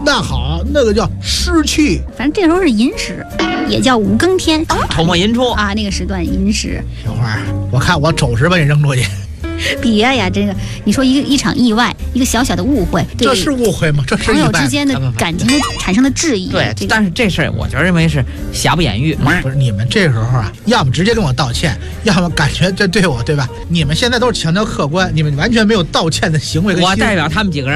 那好，那个叫湿气。 反正这时候是寅时，也叫五更天， 丑末寅初啊，那个时段寅时。 小花，我看我丑时把你扔出去。 别呀，这个你说一场意外，一个小小的误会，对这是误会吗？这是朋友之间的感情产生的质疑。 对，但是这事儿我就认为是瑕不掩瑜。 不是你们这时候啊，要么直接跟我道歉，要么感觉这对我，对吧？你们现在都是强调客观，你们完全没有道歉的行为跟心。 我代表他们几个人。